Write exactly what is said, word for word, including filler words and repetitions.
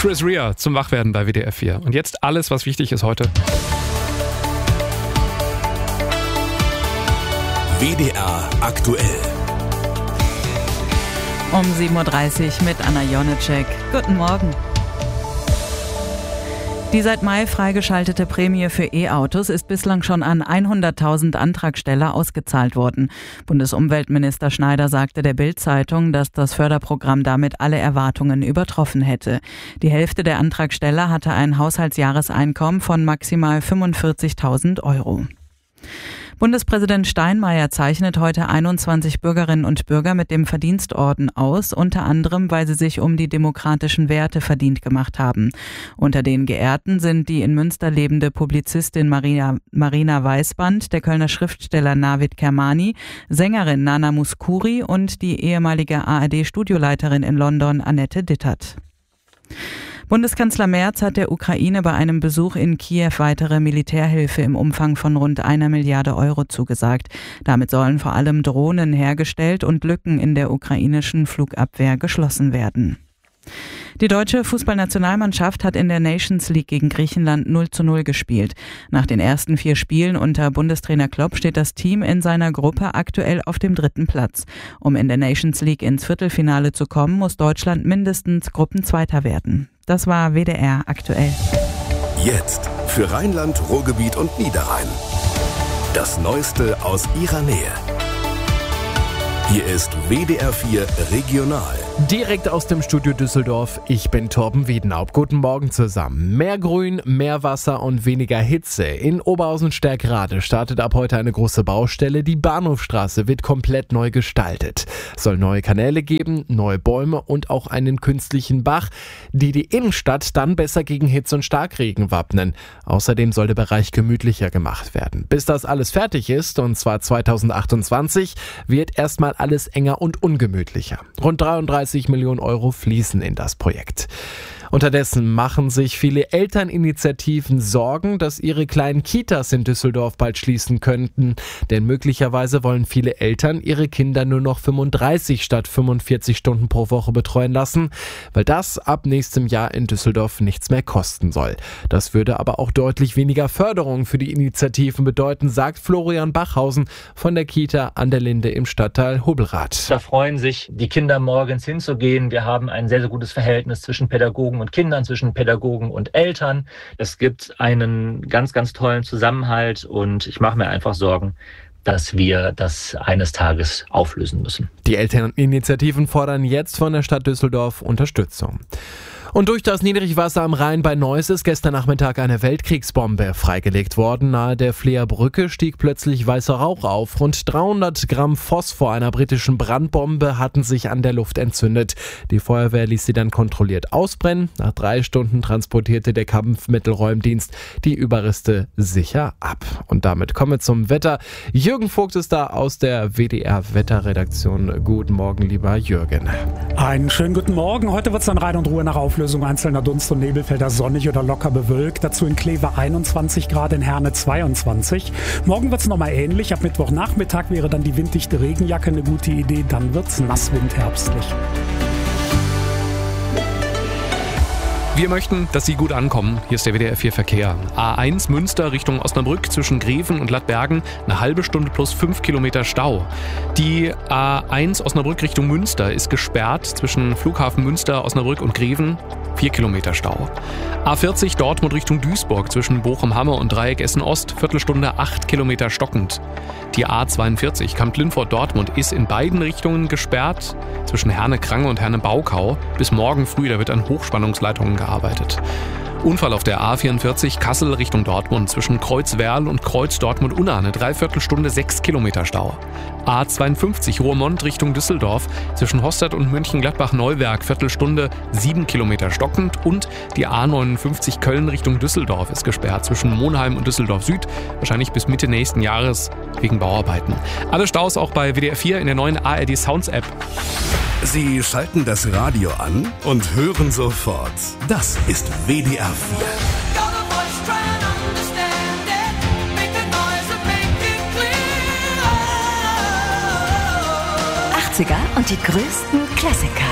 Chris Rea zum Wachwerden bei W D R vier. Und jetzt alles, was wichtig ist heute. W D R aktuell. Um sieben Uhr dreißig mit Anna Jonecek. Guten Morgen. Die seit Mai freigeschaltete Prämie für E-Autos ist bislang schon an hunderttausend Antragsteller ausgezahlt worden. Bundesumweltminister Schneider sagte der Bild-Zeitung, dass das Förderprogramm damit alle Erwartungen übertroffen hätte. Die Hälfte der Antragsteller hatte ein Haushaltsjahreseinkommen von maximal fünfundvierzigtausend Euro. Bundespräsident Steinmeier zeichnet heute einundzwanzig Bürgerinnen und Bürger mit dem Verdienstorden aus, unter anderem, weil sie sich um die demokratischen Werte verdient gemacht haben. Unter den Geehrten sind die in Münster lebende Publizistin Marina, Marina Weißband, der Kölner Schriftsteller Navid Kermani, Sängerin Nana Mouskouri und die ehemalige A R D-Studioleiterin in London Annette Dittert. Bundeskanzler Merz hat der Ukraine bei einem Besuch in Kiew weitere Militärhilfe im Umfang von rund einer Milliarde Euro zugesagt. Damit sollen vor allem Drohnen hergestellt und Lücken in der ukrainischen Flugabwehr geschlossen werden. Die deutsche Fußballnationalmannschaft hat in der Nations League gegen Griechenland null zu null gespielt. Nach den ersten vier Spielen unter Bundestrainer Klopp steht das Team in seiner Gruppe aktuell auf dem dritten Platz. Um in der Nations League ins Viertelfinale zu kommen, muss Deutschland mindestens Gruppenzweiter werden. Das war W D R aktuell. Jetzt für Rheinland, Ruhrgebiet und Niederrhein. Das Neueste aus ihrer Nähe. Hier ist W D R vier Regional. Direkt aus dem Studio Düsseldorf, ich bin Torben Wiedenaup. Guten Morgen zusammen. Mehr Grün, mehr Wasser und weniger Hitze. In Oberhausen-Stärkrade startet ab heute eine große Baustelle. Die Bahnhofstraße wird komplett neu gestaltet. Es soll neue Kanäle geben, neue Bäume und auch einen künstlichen Bach, die die Innenstadt dann besser gegen Hitze und Starkregen wappnen. Außerdem soll der Bereich gemütlicher gemacht werden. Bis das alles fertig ist, und zwar zweitausendachtundzwanzig, wird erstmal alles enger und ungemütlicher. Rund dreiunddreißig Millionen Euro fließen in das Projekt. Unterdessen machen sich viele Elterninitiativen Sorgen, dass ihre kleinen Kitas in Düsseldorf bald schließen könnten. Denn möglicherweise wollen viele Eltern ihre Kinder nur noch fünfunddreißig statt fünfundvierzig Stunden pro Woche betreuen lassen, weil das ab nächstem Jahr in Düsseldorf nichts mehr kosten soll. Das würde aber auch deutlich weniger Förderung für die Initiativen bedeuten, sagt Florian Bachhausen von der Kita an der Linde im Stadtteil Hobelrath. Da freuen sich die Kinder morgens hinzugehen. Wir haben ein sehr, sehr gutes Verhältnis zwischen Pädagogen und Kindern, zwischen Pädagogen und Eltern. Es gibt einen ganz, ganz tollen Zusammenhalt und ich mache mir einfach Sorgen, dass wir das eines Tages auflösen müssen. Die Elterninitiativen fordern jetzt von der Stadt Düsseldorf Unterstützung. Und durch das Niedrigwasser am Rhein bei Neuss ist gestern Nachmittag eine Weltkriegsbombe freigelegt worden. Nahe der Fleer Brücke stieg plötzlich weißer Rauch auf. Rund dreihundert Gramm Phosphor einer britischen Brandbombe hatten sich an der Luft entzündet. Die Feuerwehr ließ sie dann kontrolliert ausbrennen. Nach drei Stunden transportierte der Kampfmittelräumdienst die Überreste sicher ab. Und damit kommen wir zum Wetter. Jürgen Vogt ist da aus der W D R-Wetterredaktion. Guten Morgen, lieber Jürgen. Einen schönen guten Morgen. Heute wird es dann rein und Ruhe nach Auflösung einzelner Dunst- und Nebelfelder sonnig oder locker bewölkt. Dazu in Kleve einundzwanzig Grad, in Herne zweiundzwanzig. Morgen wird es nochmal ähnlich. Ab Mittwochnachmittag wäre dann die winddichte Regenjacke eine gute Idee. Dann wird es nasswindherbstlich. Wir möchten, dass Sie gut ankommen. Hier ist der W D R vier Verkehr. A eins Münster Richtung Osnabrück zwischen Greven und Lattbergen eine halbe Stunde plus fünf Kilometer Stau. Die A eins Osnabrück Richtung Münster ist gesperrt zwischen Flughafen Münster, Osnabrück und Greven. vier Kilometer Stau. A vierzig Dortmund Richtung Duisburg zwischen Bochum-Hamme und Dreieck Essen-Ost, Viertelstunde acht Kilometer stockend. Die A zweiundvierzig Kamp-Lindfort-Dortmund ist in beiden Richtungen gesperrt, zwischen Herne-Krange und Herne-Baukau. Bis morgen früh, da wird an Hochspannungsleitungen gearbeitet. Unfall auf der A vierundvierzig Kassel Richtung Dortmund zwischen Kreuzwerl und Kreuz Dortmund-Unna, eine Dreiviertelstunde sechs Kilometer Stau. A zweiundfünfzig Roermond Richtung Düsseldorf zwischen Hostad und Mönchengladbach-Neuwerk, Viertelstunde sieben Kilometer stockend. Und die A neunundfünfzig Köln Richtung Düsseldorf ist gesperrt zwischen Monheim und Düsseldorf Süd, wahrscheinlich bis Mitte nächsten Jahres wegen Bauarbeiten. Alle Staus auch bei W D R vier in der neuen A R D Sounds App. Sie schalten das Radio an und hören sofort. Das ist W D R vier. achtziger und die größten Klassiker.